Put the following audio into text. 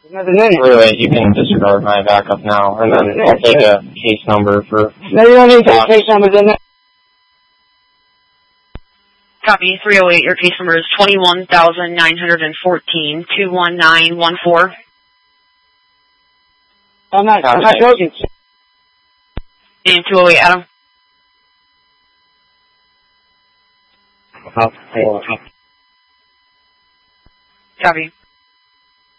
Nothing in it. 308, you can disregard my backup now, and then I'll take a case number for... No, you don't need that. Case number's in there. Copy, 308, your case number is 21,914, 21914. I'm not joking. And 208, Adam. Copy.